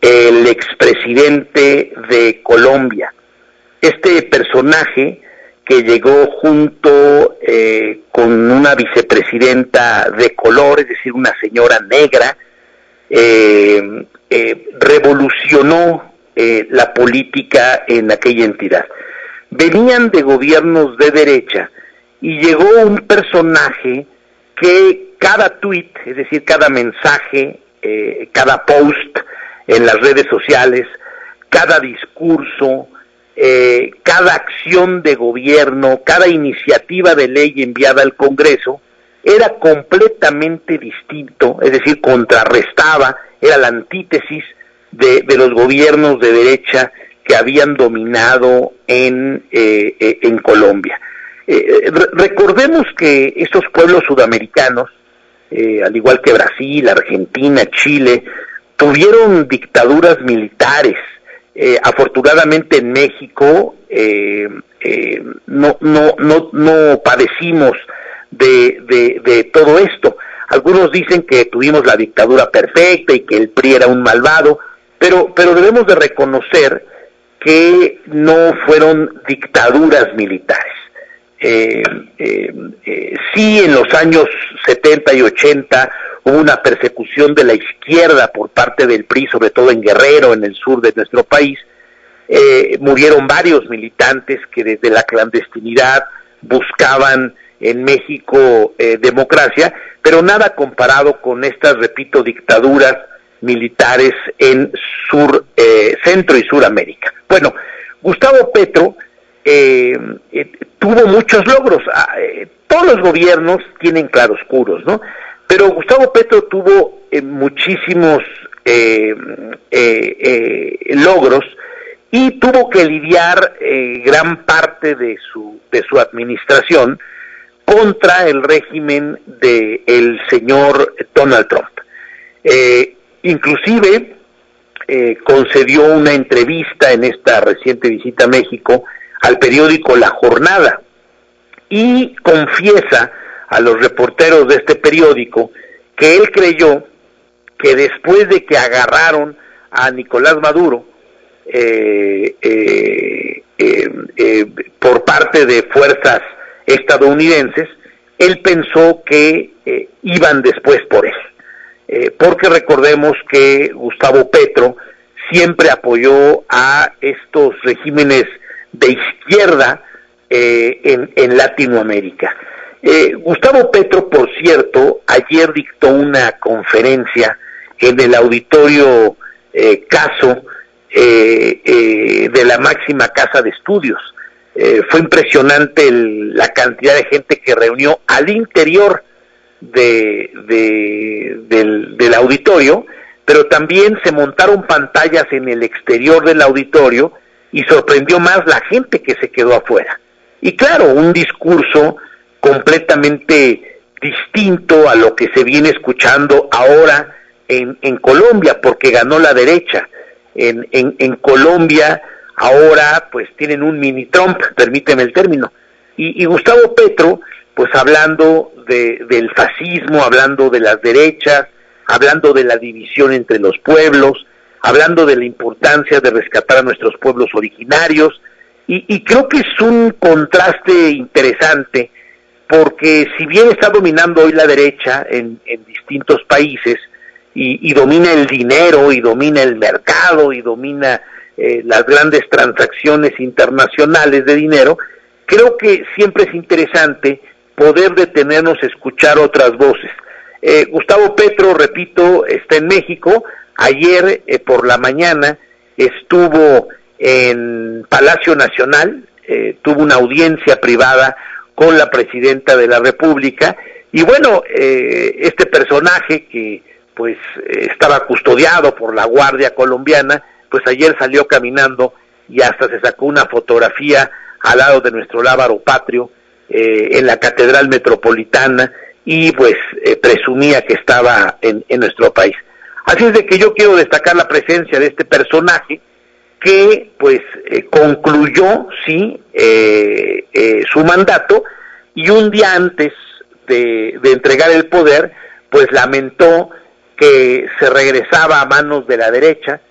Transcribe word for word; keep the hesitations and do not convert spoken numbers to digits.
el expresidente de Colombia. Este personaje que llegó junto eh, con una vicepresidenta de color, es decir, una señora negra, eh, eh, revolucionó eh, la política en aquella entidad. Venían de gobiernos de derecha y llegó un personaje que cada tuit, es decir, cada mensaje, eh, cada post en las redes sociales, cada discurso, eh, cada acción de gobierno, cada iniciativa de ley enviada al Congreso, era completamente distinto, es decir, contrarrestaba, era la antítesis de, de los gobiernos de derecha que habían dominado en, eh, eh, en Colombia. Eh, re- recordemos que estos pueblos sudamericanos, eh, al igual que Brasil, Argentina, Chile, tuvieron dictaduras militares. Eh, afortunadamente en México eh, eh, no, no, no, no padecimos de, de, de todo esto. Algunos dicen que tuvimos la dictadura perfecta y que el P R I era un malvado, pero, pero debemos de reconocer que no fueron dictaduras militares. Eh, eh, eh, sí, en los años setenta y ochenta hubo una persecución de la izquierda por parte del P R I, sobre todo en Guerrero, en el sur de nuestro país. Eh, murieron varios militantes que desde la clandestinidad buscaban en México eh, democracia, pero nada comparado con estas, repito, dictaduras militares en sur, eh, Centro y Suramérica. Bueno, Gustavo Petro eh, eh, tuvo muchos logros. Eh, todos los gobiernos tienen claroscuros, ¿no? Pero Gustavo Petro tuvo eh, muchísimos eh, eh, eh, logros y tuvo que lidiar eh, gran parte de su de su administración contra el régimen de el señor Donald Trump. Eh, inclusive eh, concedió una entrevista en esta reciente visita a México al periódico La Jornada y confiesa a los reporteros de este periódico que él creyó que después de que agarraron a Nicolás Maduro eh, eh, eh, eh, por parte de fuerzas estadounidenses, él pensó que eh, iban después por él, eh, porque recordemos que Gustavo Petro siempre apoyó a estos regímenes de izquierda eh, en, en Latinoamérica. Eh, Gustavo Petro, por cierto, ayer dictó una conferencia en el auditorio eh, Caso eh, eh, de la máxima casa de estudios. Eh, fue impresionante el, la cantidad de gente que reunió al interior de, de, del, del auditorio, pero también se montaron pantallas en el exterior del auditorio y sorprendió más la gente que se quedó afuera. Y claro, un discurso completamente distinto a lo que se viene escuchando ahora en, en Colombia, porque ganó la derecha. En, en, en Colombia ahora pues tienen un mini Trump, permíteme el término, y, y Gustavo Petro pues hablando de, del fascismo, hablando de las derechas, hablando de la división entre los pueblos, hablando de la importancia de rescatar a nuestros pueblos originarios, y, y creo que es un contraste interesante, porque si bien está dominando hoy la derecha en, en distintos países, y, y domina el dinero, y domina el mercado, y domina eh, las grandes transacciones internacionales de dinero, creo que siempre es interesante poder detenernos a escuchar otras voces. Eh, Gustavo Petro, repito, está en México. Ayer eh, por la mañana estuvo en Palacio Nacional, eh, tuvo una audiencia privada con la presidenta de la República, y bueno, eh, este personaje que pues eh, estaba custodiado por la Guardia Colombiana, pues ayer salió caminando y hasta se sacó una fotografía al lado de nuestro lábaro patrio eh, en la Catedral Metropolitana, y pues eh, presumía que estaba en, en nuestro país. Así es de que yo quiero destacar la presencia de este personaje que pues eh, concluyó sí eh, eh, su mandato, y un día antes de, de entregar el poder pues lamentó que se regresaba a manos de la derecha,